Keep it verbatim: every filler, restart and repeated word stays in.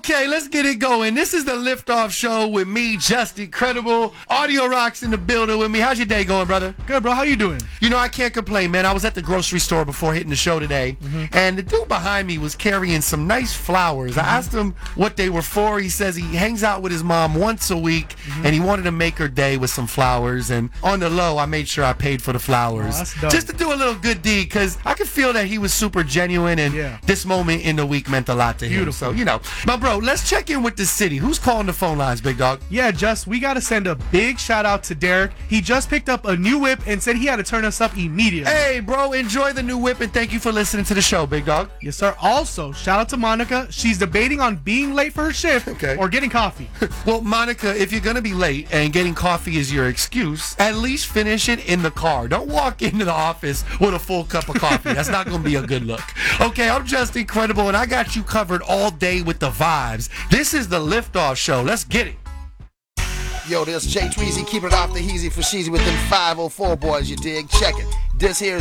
Okay, let's get it going. This is the Liftoff Show with me, Just Incredible. Audio Rocks in the building with me. How's your day going, brother? Good, bro. How you doing? You know, I can't complain, man. I was at the grocery store before hitting the show today, mm-hmm. and the dude behind me was carrying some nice flowers. Mm-hmm. I asked him what they were for. He says he hangs out with his mom once a week, mm-hmm. and he wanted to make her day with some flowers. And on the low, I made sure I paid for the flowers. Oh, that's dope. Just to do a little good deed, because I could feel that he was super genuine, and yeah. this moment in the week meant a lot to him. Beautiful. So, you know. But, bro, let's check in with the city. Who's calling the phone lines, big dog? Yeah, Just, we got to send a big shout out to Derek. He just picked up a new whip and said he had to turn us up immediately. Hey, bro, enjoy the new whip, and thank you for listening to the show, big dog. Yes, sir. Also, shout out to Monica. She's debating on being late for her shift okay. or getting coffee. Well, Monica, if you're going to be late and getting coffee is your excuse, at least finish it in the car. Don't walk into the office with a full cup of coffee. That's not going to be a good look. Okay, I'm Just Incredible, and I got you covered all day with the vibes. This is the Liftoff Show. Let's get it. Yo, this Jay Tweezy keeping it off the heezy for sheezy with them five oh four boys, you dig? Check it. This here